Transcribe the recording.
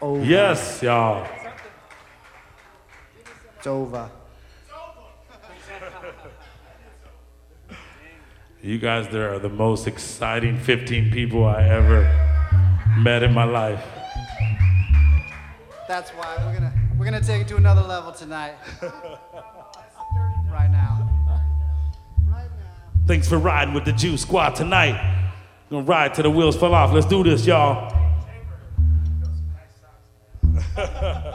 over. Yes, y'all. It's over. You guys, there are the most exciting 15 people I ever met in my life. That's why we're gonna take it to another level tonight. Right now. Thanks for riding with the Juice Squad tonight. Gonna ride till the wheels fall off. Let's do this, y'all.